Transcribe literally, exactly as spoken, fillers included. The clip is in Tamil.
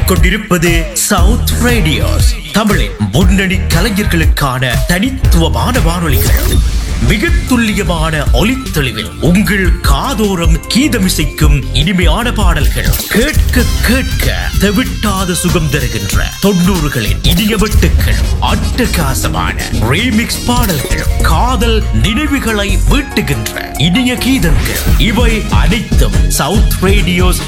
கேட்டுக்கொண்டிருப்பது சவுத் ரேடியோஸ், தமிழின் முன்னணி கலைஞர்களுக்கான தனித்துவமான வானொலிகள். மிக துல்லியமான ஒலித்தெளிவில் உங்கள் காதோரம் கீதமிசைக்கும் இனிமையான பாடல்கள் கேட்க கேட்க தெவிட்டாத சுகம் தருகின்ற தொண்ணூறுகளின் இனிய வெட்டுக்கள், அட்டகாசமான ரீமிக்ஸ் பாடல்கள், காதல் நினைவுகளை வீட்டுகின்ற இனிய கீதங்கள், இவை அனைத்தும் சவுத் ரேடியோஸ்